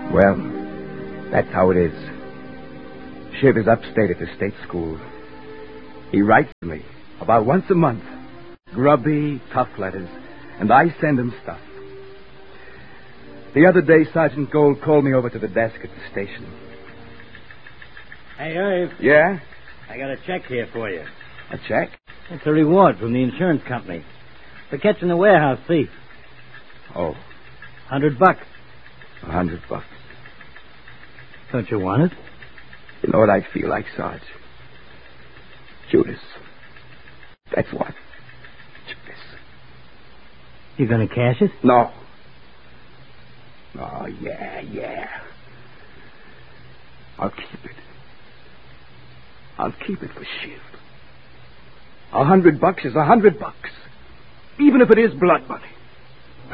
Well, that's how it is. Shiv is upstate at the state school. He writes to me about once a month. Grubby, tough letters. And I send him stuff. The other day, Sergeant Gold called me over to the desk at the station. Hey, Irv. Yeah? I got a check here for you. A check? It's a reward from the insurance company for catching the warehouse thief. Oh. $100. $100. Don't you want it? You know what I feel like, Sarge? Judas. That's what. Judas. You gonna cash it? No. Oh, yeah. I'll keep it. I'll keep it for Shiv. $100 is $100. Even if it is blood money.